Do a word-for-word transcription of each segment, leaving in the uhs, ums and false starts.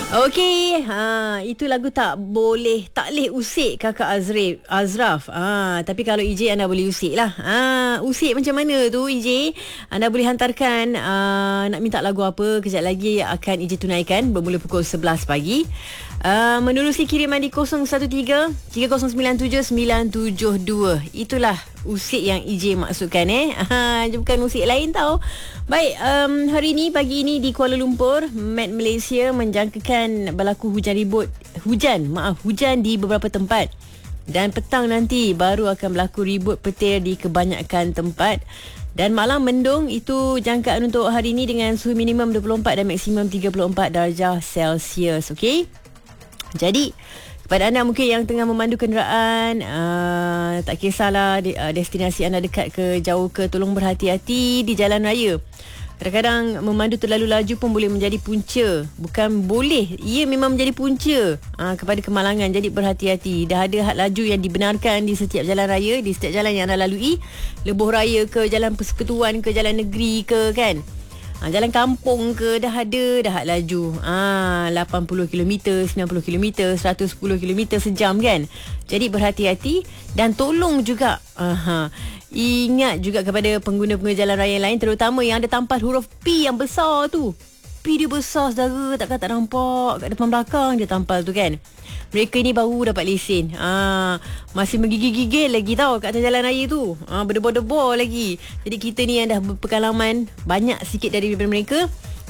Okey, ha, itu lagu tak boleh, tak boleh usik kakak Azrif, Azraf. Ha, tapi kalau E J anda boleh usik lah. Ha, usik macam mana tu E J? Anda boleh hantarkan uh, nak minta lagu apa, kejap lagi akan E J tunaikan bermula pukul sebelas pagi. Uh, menerusi kiriman di kosong satu tiga tiga kosong sembilan tujuh sembilan tujuh dua. Itulah usik yang E J maksudkan eh. Ha, bukan usik lain tau. Baik, um, hari ini pagi ini di Kuala Lumpur, Met Malaysia menjangkakan berlaku hujan ribut, hujan, maaf, hujan di beberapa tempat. Dan petang nanti baru akan berlaku ribut petir di kebanyakan tempat. Dan malam mendung, itu jangkaan untuk hari ini dengan suhu minimum dua puluh empat dan maksimum tiga puluh empat darjah Celsius. Okey. Jadi kepada anda mungkin yang tengah memandu kenderaan, uh, tak kisahlah uh, destinasi anda dekat ke jauh ke, tolong berhati-hati di jalan raya. Kadang-kadang memandu terlalu laju pun boleh menjadi punca. Bukan boleh, ia memang menjadi punca uh, kepada kemalangan. Jadi berhati-hati. Dah ada had laju yang dibenarkan di setiap jalan raya, di setiap jalan yang anda lalui, lebuh raya ke, jalan persekutuan ke, jalan negeri ke, kan. Ha, jalan kampung ke dah ada dah had laju. Ah, lapan puluh kilometer, sembilan puluh kilometer, seratus sepuluh kilometer sejam kan. Jadi berhati-hati dan tolong juga aha, ingat juga kepada pengguna-pengguna jalan raya lain, terutama yang ada tampal huruf P yang besar tu. P dia besar saudara, takkan tak nampak kat depan belakang dia tampal tu kan. Mereka ni baru dapat lesen. Ah, masih menggigil-gigil lagi tau kat atas jalan raya tu. Ah, berdebor-debor lagi. Jadi kita ni yang dah berpengalaman banyak sikit daripada mereka.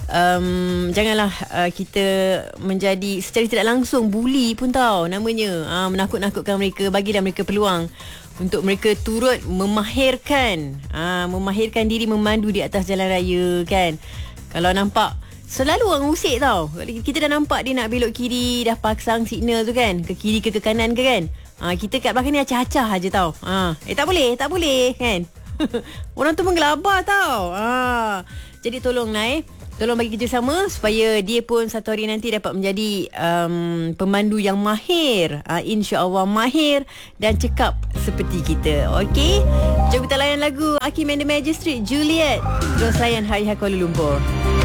Um, janganlah uh, kita menjadi secara tidak langsung bully pun tau namanya. Ah, menakut-nakutkan mereka, bagilah mereka peluang untuk mereka turut memahirkan ah, memahirkan diri memandu di atas jalan raya kan. Kalau nampak, selalu orang usik tau. Kita dah nampak dia nak belok kiri, dah pasang signal tu kan, ke kiri ke ke kanan ke kan. Ha, kita kat belakang ni acah-acah aje tau. Ha, eh tak boleh, tak boleh kan. Orang tu menggelabah tau. Ha, jadi tolonglah eh. Tolong bagi kerjasama supaya dia pun satu hari nanti dapat menjadi um, pemandu yang mahir. Ha, InsyaAllah mahir dan cekap seperti kita. Okey? Jom kita layan lagu Hakim and the Magistrate, Juliet. Terus layan Hari Hai Kuala Lumpur.